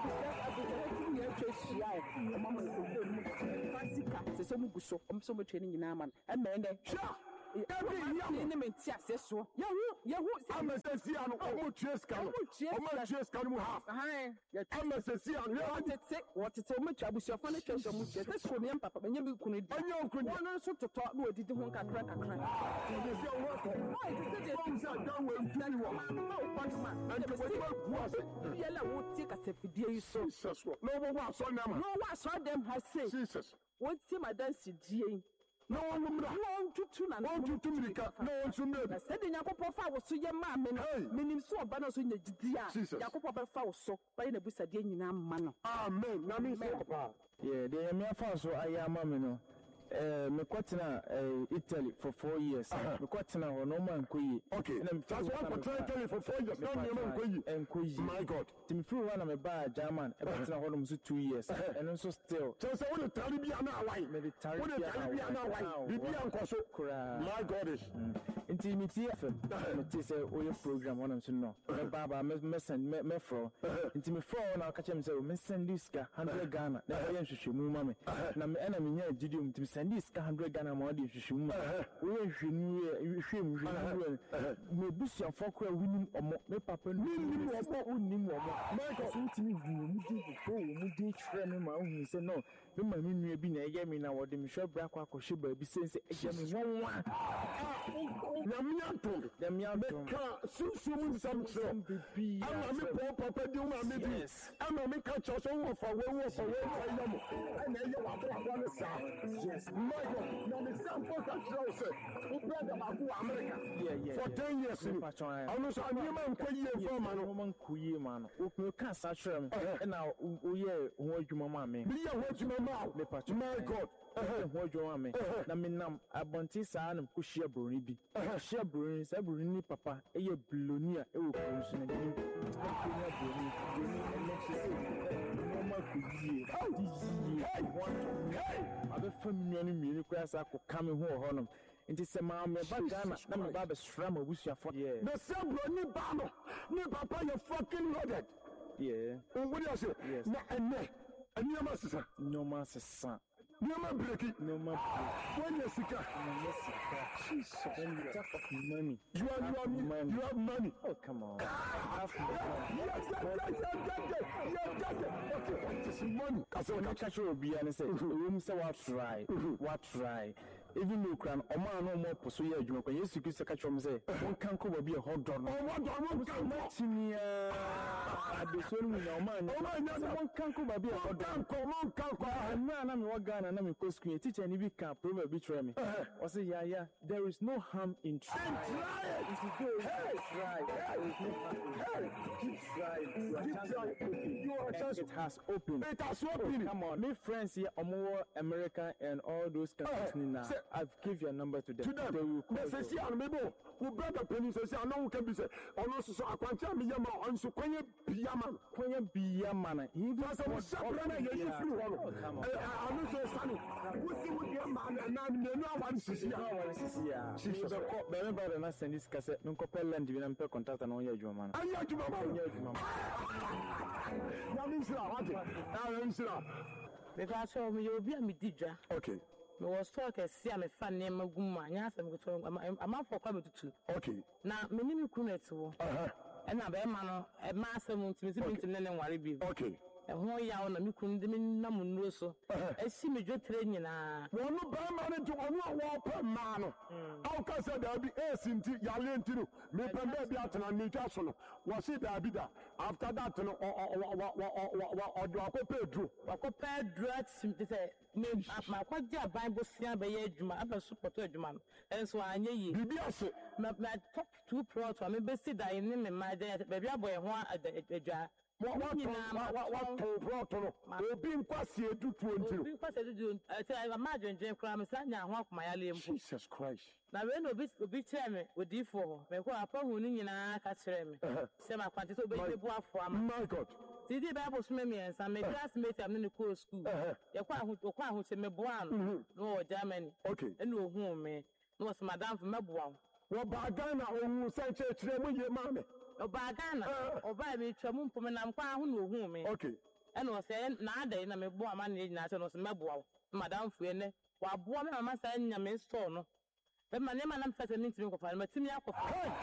Sika sɛ mu gu so ɔmo sɛ mo twɛ ne nyinaa ma no ɛmɛ ɛnɛ Sure. Ẹbí ìyá mi ní mi ti àṣẹ so yahu yahu. Amẹsẹsí àná ọmọ tiẹ sika no ọmọ tiẹ sika no mu ha. Amẹsẹsí àná. Wọ́n tètè wọ́n tètè ọmọ tí abusuafo ne twɛ ọmọ tiẹ tẹsí kò ní yẹn papa ẹ̀yẹ́ mi kunu di. Ẹ̀yẹ́ okun di. Wọ́n nso totɔ ní odidi ho kakra kakra. Ìdíje owó ọ̀tọ̀. Wọ́n sá dáwọ̀ èdè wọ̀. Ẹ̀jẹ̀ wọ́n ti bá gu ọ̀sẹ̀. Yẹ́lẹ̀ wo ti kasafidie yi so. Lọ́wọ́ wọ́n asọ́ ní àmà. Lọ́wọ́ asọ́ dẹ́m ha se. Wọ́n ti ma dansi die yi. Na wọn wọ mìíràn. Wọ́n tutu na wọ́n tutu mìíràn na wọ́n tún mìíràn. Sẹ́ni Nyankopɔn fa wò so yẹ maa mi no. Mi ni so ọba náà so yẹ jìdí a. Nyankopɔn bẹ fa wò so báyìí na ebusadie nyinaa ma no. Amen. Na mi sọ papa. Yeah, the Yemi afa so ayé ama mi no. Eh, me kwatena eh, Italy for four years. Me kwatena ho no man koyi. Okay. That's why I kwatena Italy for four years. Now me man koyi. En koyi. My God. Tim free one me ba German. E kwatena ho no so two years. And also still. So so what the Taribia na why? Me the Taribia. What the Taribia na why? Bibia nkoso. My God is. Intimity F M. Me te say o your program one am so no. Me baba me me send me me fro. Inti me fro na ka chem say me send this ka one hundred Ghana. Na ye nhwehwe mu ma me. Na me na me nya gidi um send this one hundred Ghana ma de hwehwe mu. We hwehwe nu hwehwe mu hwehwe. Me busia fokra winim omo. Me papa nu winim omo unim omo. Michael so timi hu mu di ko mu di twere me ma hu say no. Me ma me nua bi na eye me na wo de me hwe bra kwa kwhwe ba bi sense eye me wonwa. Nyamianto. Nyamianto. Ka susum samtro. Bibi. Ama me po papa di uma me bi. Ama me ka cho so wo fa wo wo fa wo fa yamo. Ana ye wa bra bra sa. Yes. My God. Na me sample ka tro se. Wo brother ma ku America. Yeah, yeah. For ten years. Ano so ani ma nko ye for ma no. Man ku ye ma no. O ka sa twere me. E na o ye ho adwuma ma me. Bi ye ho adwuma ma. My God. Ho adwuma me. Na me nam abonti saa na ko hia broni bi. Hia broni sa broni ni papa e ye blonia e wo ko so na bi. Ko hia broni. Broni na chese. No ma ku ye. Hey, hey. Abe fami no mi ni kwa sa ko kame ho ho no. Nti se ma me ba Ghana na me ba be sra ma busuafo. Yeah. The same broni ba no. Ni papa you fucking loaded. Yeah. What do you say? Yes. Na ene. Ani ma sisa. No ma sisa. No ma breaki. No ma breaki. When you sika. No ma sika. Jesus. When you talk of money. You have, you have money. You have money. Oh, come on. I have money. Yes, yes, yes, yes, yes, yes, yes, yes. Okay, what is money? Because when I catch you, be and say, room say what try, what try. Even though can a man no more pursue your job, when you see the catch from say, one can cover be a hot dog. Oh, what dog? What me? I do so many no man. Oh, my God, one can cover be a hot dog. Come on, come on. Man, I'm what Ghana, and I'm a screen teacher, and if you can prove a betray me. I say, yeah, yeah, there is no harm in trying. If you go, try. There is no harm in trying. Keep trying. It has opened. It has opened. Come on, my friends here, Omo, America, and all those countries now. I've give your number to them. To them. They will call you. They say, "I'm able." Who brother penny says, "I know who can be said." On also, I can't tell me your man. On so can you be a man? Can you be a man? He does a separate. You you free one. I know so sunny. Who see with your man and now you know one is here. One is here. She should have called. Remember the last send this cassette. No couple land. We don't contact and on your German. I know you, mama. Now means now. What? Now means now. Because so you be a midija. Okay. Me was talk as see am fan name guma nya asem go am afọ kwa metutu. Okay. Na me ni me kunet wo. Uh-huh. E na be ma no e ma asem ntimi si binti ne ne nware bi. Okay. ɛho yaw na me kun de me nam nnuro so esi me dwotre nyinaa wɔn no bɛrima no nti ɔno a wɔpɛ mmaa no aw ka sɛ daabi esi nti yale nti no mepɛ baabi atena metwa so no wɔsi daabi da after that no ɔde wakɔpɛ aduro wakɔpɛ aduro atim te sɛ makɔgye aban bosia bɛyɛ adwuma abɛ so pɔtɔ adwuma no ɛnso anyɛ yie biribi ase matɔ two plot a mebɛsi da ne me mma agya baabi abɔ yɛ ho adwa wɔtɔn plɔt no obi nkwasi edutuo nti no obi nkwasi edutuo ɛti ama adwendwen koraa me sa nya ho akomayale mpo Jesus Christ na wei na obi obi kyerɛ me odiifo hɔ mɛkɔ apa hu ne nyinaa ka kyerɛ me sɛ makwante sɛ obɛyɛ bu afo ama my God ti di bible so me mmiɛnsa me classmate am ne ne kɔɔ school yɛkɔ aho kɔ aho kyɛ me boa no na wɔ Germany ɛna ohuu me na wɔsɛ madam fo mɛboa wo ba Ghana ohun sɛ kyerɛkyerɛ mu yie maa me ọba Ghana ọba mi twɛ mu mpɔmɛ nam kwan ahụ na ohun mi ɛna ɔsɛ n'ada yi na mi bɔ ama na nyinaa sɛ ɔsɛ mɛboa wo madam fue nɛ waboa mi mama sɛ nya mi store no bɛma nneɛma nam fɛ sɛ ne ntumi nkɔfa no ma tumi akɔfa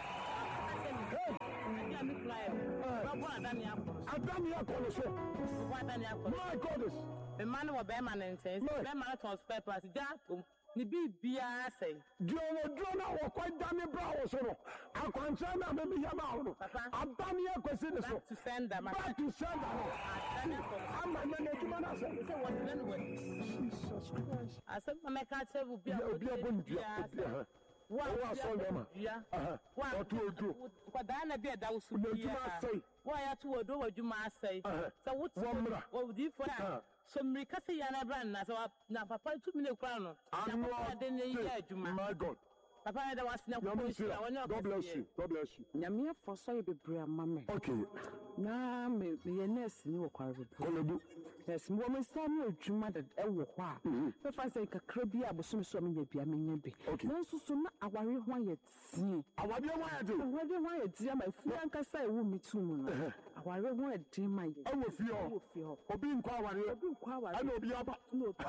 ɛdi a mi kura yɛ ɔbɔ adani akɔ adani akɔ no so ɔbɔ adani akɔ no my God bɛma ne wɔ bɛrima ne nkyɛn bɛrima ne tɔn spare parts gya atom ni biribiara sɛn deɛ wɔduro no a wɔkɔ dane bra wo so no akwankyerɛ no a memeyɛ ma wo no adane akɔsi ne so back to sender back to sender no ama nɛ n'adwuma no asɛ sɛ wɔtena no wɔ Jesus Christ asɛm na mɛka kyerɛ wo bia obi abɔ ne dua wo a asɔ dɛma ɔto oduro kwadaa na bi ɛda wo so n'adwuma asɛe wo a yɛato wɔ do wɔ adwuma asɛe sɛ wote wɔwodifo a so mmirika sɛ yɛ anabra nna sɛ na papa tumi ne kora no na papa de ne yɛ adwuma my God papa yɛ dɛ wasena kɔkɔhyia God bless you God bless you nyame afɔ sɔ yɛ bebree ama me okay na me yɛ nurse ni wɔ kwara bebree kɔlɛbu nurse mo mo nsa ne adwuma da ɛwɔ hɔ a bɛfa sɛ kakra bi a bosom so me nya bia me nya bi nanso so na aware ho ayɛ tie aware ho ayɛ die aware ho ayɛ die ama fu ankasa ɛwɔ mi tu mu no aware ho ayɛ die ma yɛ ɛwɔ fie hɔ obi nkɔ aware obi nkɔ aware ɛna obi aba na obi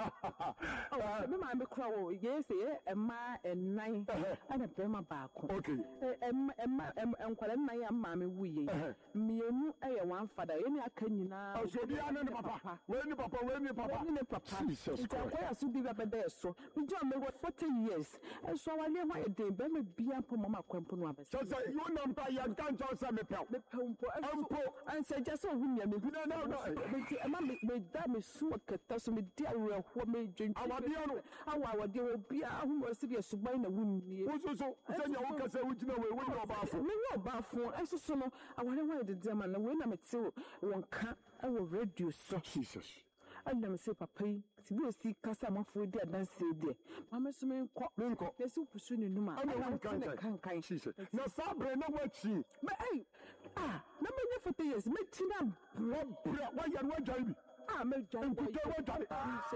aba me ma me kora wɔ yɛ sɛ yɛ ɛma ɛnan ɛna bɛrima baako okay ɛma ɛma nkwala nnan yɛ ama me wu yɛ mmienu ɛyɛ one father yɛ ne aka nyinaa ɔsɔ obi ane ne papa wei ne papa wei ne papa wei ne papa Jesus Christ nti akɔyɛ so bi bɛbɛda ɛso megye ɔmɛ wɔ forty years ɛso awale ho ayɛ den bɛrima bia mpo mama akwampo no abɛsɛ sɛ sɛ yɛ nam pa yɛ nka nkyɛw sɛ mepɛw mepɛw mpo mpo ɛnsɛ gya sɛ ɔho nnua mehu nti ɛma meda mesu wɔ kɛta so medi awerɛhoɔ medwentwi awadeɛ no awɔ awadeɛ wɔ biaa ho wɔ sɛ deɛ suban na wonnie wo so so sɛnea woka sɛ wogyina wei wonyɛ ɔbaafo menyɛ ɔbaafo ɛso so no aware ho ayɛ dede ama na wei na mete wɔ nka ɛwɔ radio so Jesus ɛna me sɛ papa yi ti bi osi kasa amafo di adanse deɛ mama so me nkɔ me nkɔ yɛsi kusu ne num a ɛna wo nkankan kankan Jesus na saa bere na woakyi me ai ah na me nyɛ forty years me kyi na bra bra wayɛ no wagyae bi ah me dwan nkuta wagyae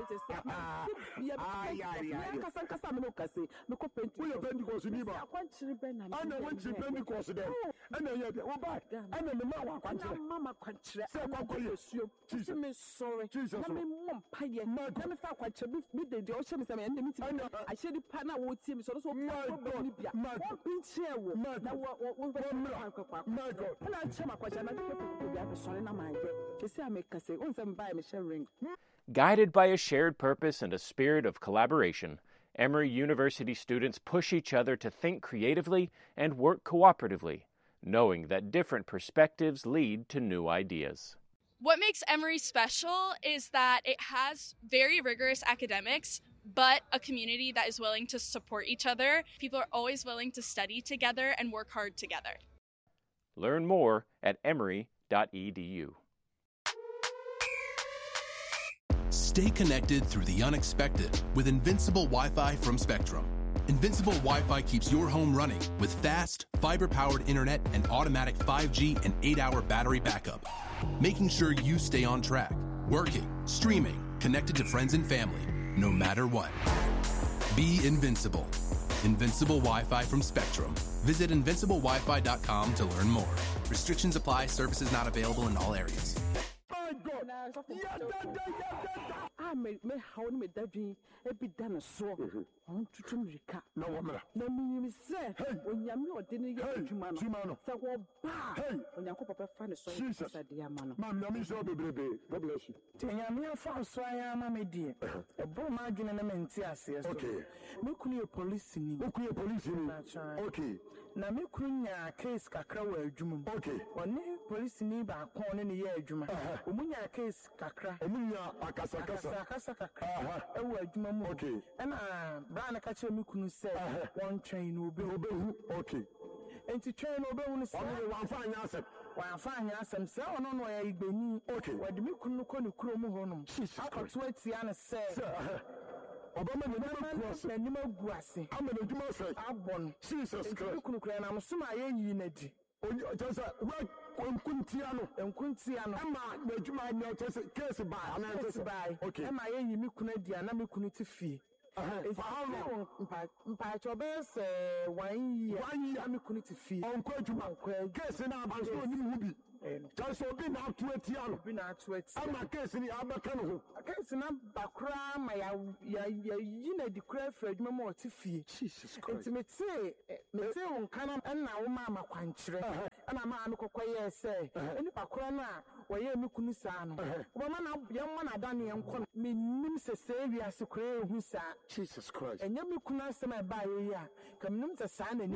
ay ay ay kasa kasa me no kase me ko penti wo yɛ Pentecost ni ba akwankyere bɛ na ana wankyere Pentecost dɛ ɛna yɛ dɛ wo ba ɛna me ma wa akwankyere mama akwankyere sɛ kwankɔyɛ Jesus me sorry na me mom pa yɛ na me fa akwankyere bi de de o hyɛ me sɛ me ɛna me ti ahyɛ di pa na wo tie me so so problem ni bia wo pinche wo na wo wo wo akwa my God na kyɛ ma akwankyere na de ko bi a sorry na ma yɛ kesi a me kase on sɛ me ba me share ring. Guided by a shared purpose and a spirit of collaboration, Emory University students push each other to think creatively and work cooperatively, knowing that different perspectives lead to new ideas. What makes Emory special is that it has very rigorous academics, but a community that is willing to support each other. People are always willing to study together and work hard together. Learn more at emory dot e d u. Stay connected through the unexpected with Invincible Wi-Fi from Spectrum. Invincible Wi-Fi keeps your home running with fast, fiber-powered internet and automatic five G and eight hour battery backup, making sure you stay on track, working, streaming, connected to friends and family, no matter what. Be invincible. Invincible Wi-Fi from Spectrum. Visit invincible wi fi dot com to learn more. Restrictions apply. Services not available in all areas. My God. a me me how no me dadwin e bi da na so on tutum rika na wo mra na mi se onyame ode ne ye adwuma no se wo ba onyanko papa fa ne so sade ama no mam nyame so bebrebe god bless you nyame afa so aya ama me die e bo ma adwene na menti ase so okay me kunu ye police ni me kunu ye police ni okay na me kunu nya case kakra wa adwuma okay one police ni ba kon ne ye adwuma omunya case kakra omunya akasa kasa akasa kakra e wa adwuma mu okay na bra na ka kire me kunu se won twɛn no obe obehu okay enti twɛn no obehu ne se wan fa anya asɛm wan fa anya asɛm se ono no ya igbeni okay wadi me kunu ko ne kuro mu honom akoto atia ne se Obama ne ma kuase ne ma guase ama ne dwuma sɛ abon Jesus Christ kunu kura na mso ma ye yi na di onye kyesa wa konkuntia no enkuntia no ama na dwuma ne kyesa case by ana case by okay ama ye yi me kunu di ana me kunu ti fie for how long mpa mpa chobes one year one year me kunu ti fie onko adwuma case na abanso onim hu bi kyesa obi na atu atia no obi na atu atia ama case ni abaka no ho case na bakura ma ya ya yi na di kura fra adwuma ma oti fie Jesus Christ intimate mete won kana na wo ma makwankyere ana ma me kokoye se eni bakura na waye me kunu saa no wo ma na yamma na da ne enko menim se sewi asekura ehu saa Jesus Christ enya me kunu asem e ba ye ya kam nim se saa na ni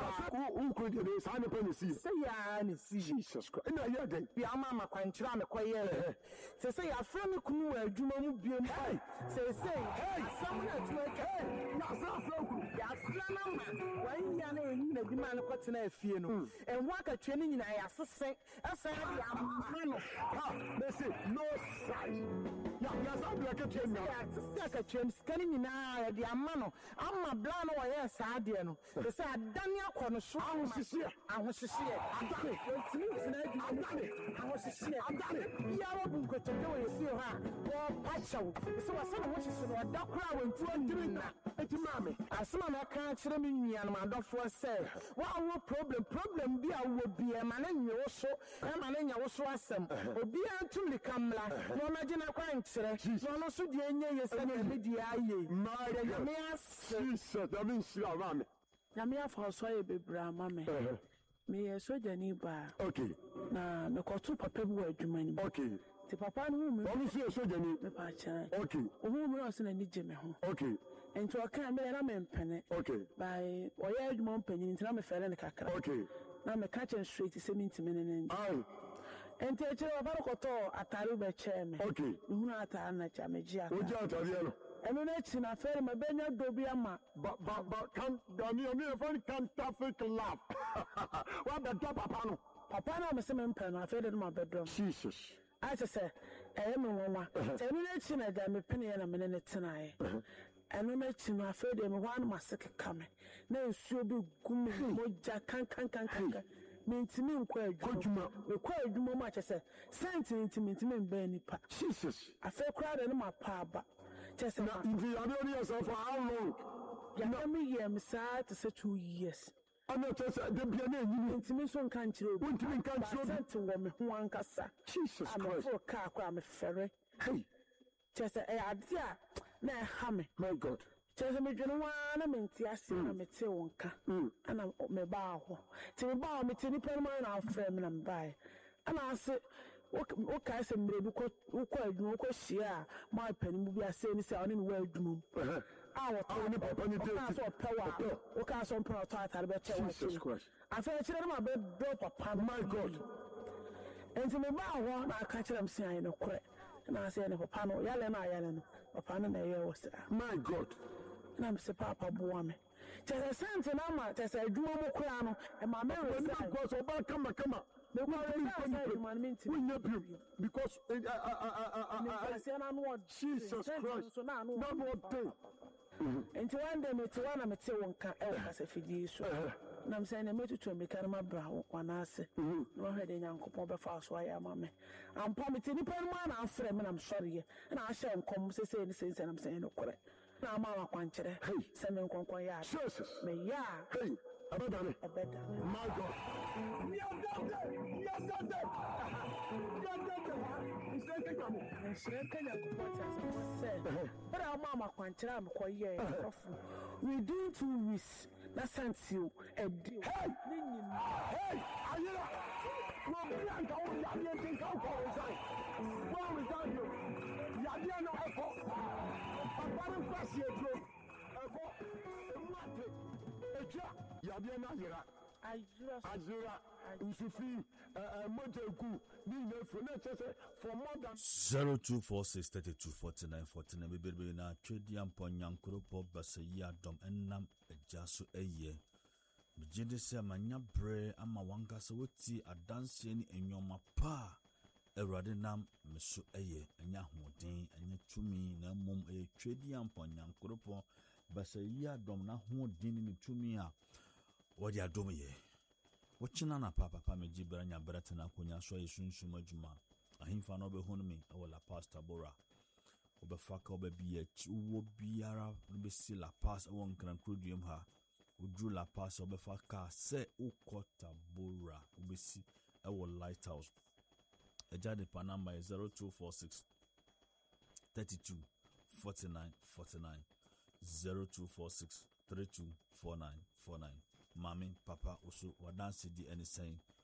unko de saa ne pa ne si se ya ne si Jesus Christ na ya den ya ma makwankyere a me koye se se ya fra me kunu wa adwuma mu biem se se asam na tuma ke na sa fra ku ya fra na ma wan ya na ehi na adwuma no kotena afie no enwo akatwe ne nyina ya sese asa ya ma no ha they say no size ya ya sa bla ke twa ya sese akatwe skani nyina ya di ama no ama bla no wa ya sa de no se se adane akono so ahosisi ahosisi adane tini tina adane ahosisi adane ya wa bu nkotoke wa yesi ha wo pachaw se wa se no wo hisi no da kura wa ntu andiri na eti mame asema na ka kire me nwia no adofo se wa wo problem problem bi a wo bi e ma na nwe wo so e ma na nya wo so asem obi antumli kamla no na gina kwa nkire no no so de enye yesi na me di aye ma ya me as Jesus da bin shi ama me na me afa so ye bebra ma me me ye soja ni ba okay na me ko tu papa bi wa adwuma ni okay ti papa no me onu si soja ni me pa cha okay ohu me o se na ni je me ho okay enti o kan me na me mpene okay by o ye adwuma mpanyin nti na me fere ne kakra okay na me catch and straight se minti me ne ne ai enti e chere ba ko to atare be che me okay hu na atare na cha me ji ata o ji atare no eno na chi na fere me benya dobi ama ba ba ba kan dani o me fun kan traffic laugh wa be do papa no papa na me se me mpa no afere no ma bedom Jesus I just say eh me nwa eno na chi na da me pene na me ne tenae eno na chi na afere me wan ma se keka me na nsuo bi gum moja kan kan kan kan mentimi nkwa adwuma me kwa adwuma ma chese senti ntimi ntimi mba nipa Jesus afa kra de no ma pa aba chese na ndi ya be yourself for how long ya na me yem sa to say two years ana chese de bia na enyini ntimi so nka nkyere obi ntimi nka nkyere obi senti wo me ho ankasa Jesus Christ am ka kwa me fere hey chese e ade a na ha me my God chese me dwene wa na me nti ase na me te wonka ana me ba ho te me ba me te ni pa ma na afre me na me ba ana ase o ka ase mbre bi ko ko adwuma ko hia ma pani mu bi ase ni se oni ni wa adwuma a wo to ni papa ni te so power o ka so mpro to atare be che wa Jesus Christ afa kire ma be do papa my God enti me ba ho na aka kire m se ayi no kore na ase ne papa no yale na yale no papa no na ye wo se my God na me se papa boa me chese sente na ma chese adwuma mo kura no e ma me re se because oba kama kama me kwa re se man minti we need you because Jesus Christ so na no no day enti one day me te wana me te wonka e wo kasa fidi so na me say na me tutu me kan ma bra wana ase no hwe de nyankopon be fa so aya ma me ampa me te ni pa ma na afre me na me sori na a hye nkom se se ni se se na me say no kore na ma wa kwanchere se me nkonkon ya Jesus me ya hey abadane abadane my God we are done we are done we are done nhyira ka Nyankopɔn te asɛm sɛ bere a ɔma amakwankyerɛ a mekɔyɛɛ nkurɔfo within two weeks na santiw ɛdi ne nyina hey ayera no bia nka wo yadeɛ nti nka wokɔ wo nsan wo resign yo yadeɛ no ɛkɔ papa no mfa sie duro ɛkɔ ɛmu ate ɛtwa yadeɛ no ayera azura nsufi moteku ni nefu na chese for more than zero two four six three two four nine four nine bebere na twedi ampo nyankoro po basayi adom enam agya so eye bigide se amanya bre ama wanka se woti adanse ni enwoma pa Awurade nam meso eye anya hoden anya tumi na mom e twedi ampo nyankoro po basayi adom na hoden ni tumi a wodi adom ye wochina na papa papa meji branya bratana konya so yesunsun adwuma ahimfa no be honu me awala pastor bora obefaka obabi achi wo biara no be si la pass won kran krodiem ha udru la pass obefaka se ukota bora obesi awo lighthouse ejade pa number zero two four six three two four nine four nine zero two four six three two four nine four nine Mami, Papa, also, what dance the any saying,